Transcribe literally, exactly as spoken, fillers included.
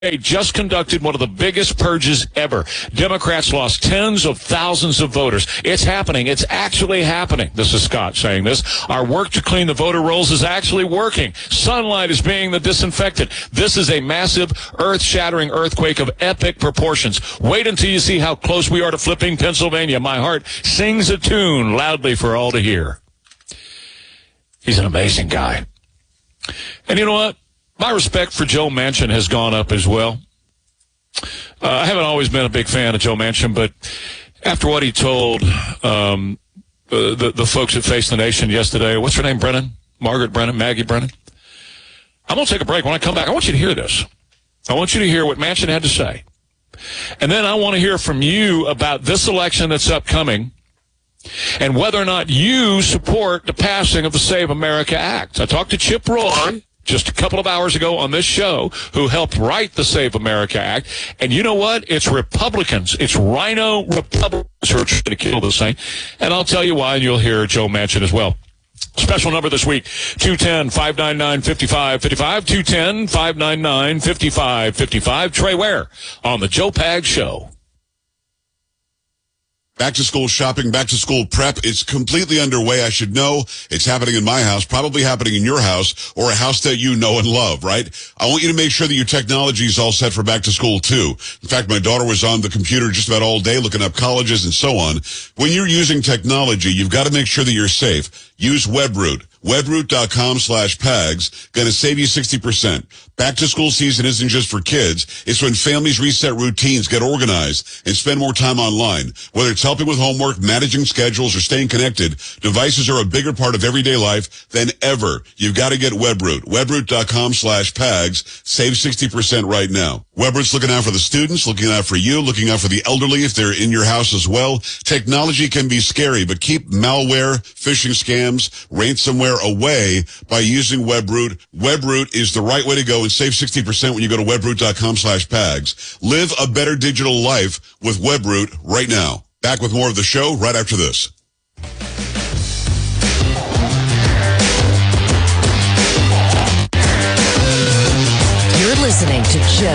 They just conducted one of the biggest purges ever. Democrats lost tens of thousands of voters. It's happening. It's actually happening. This is Scott saying this. Our work to clean the voter rolls is actually working. Sunlight is being the disinfectant. This is a massive, earth-shattering earthquake of epic proportions. Wait until you see how close we are to flipping Pennsylvania. My heart sings a tune loudly for all to hear. He's an amazing guy. And you know what? My respect for Joe Manchin has gone up as well. Uh, I haven't always been a big fan of Joe Manchin, but after what he told um, uh, the, the folks at Face the Nation yesterday, what's her name, Brennan? Margaret Brennan? Maggie Brennan? I'm going to take a break. When I come back, I want you to hear this. I want you to hear what Manchin had to say. And then I want to hear from you about this election that's upcoming and whether or not you support the passing of the Save America Act. I talked to Chip Roy just a couple of hours ago on this show, who helped write the Save America Act. And you know what? It's Republicans. It's Rhino Republicans who are trying to kill this thing. And I'll tell you why, and you'll hear Joe Manchin as well. Special number this week, two one zero, five nine nine, five five five five, two one zero, five nine nine, five five five five. Trey Ware on the Joe Pags Show. Back to school shopping, back to school prep. It's completely underway. I should know it's happening in my house, probably happening in your house or a house that you know and love, right? I want you to make sure that your technology is all set for back to school too. In fact, my daughter was on the computer just about all day looking up colleges and so on. When you're using technology, you've got to make sure that you're safe. Use WebRoot. Webroot.com slash PAGS. Going to save you sixty percent. Back to school season isn't just for kids. It's when families reset routines, get organized, and spend more time online. Whether it's helping with homework, managing schedules, or staying connected, devices are a bigger part of everyday life than ever. You've got to get WebRoot. Webroot.com slash PAGS. Save sixty percent right now. WebRoot's looking out for the students, looking out for you, looking out for the elderly if they're in your house as well. Technology can be scary, but keep malware, phishing scams, ransomware away by using WebRoot. WebRoot is the right way to go and save sixty percent when you go to webroot.com slash PAGS. Live a better digital life with WebRoot right now. Back with more of the show right after this. You're listening to Joe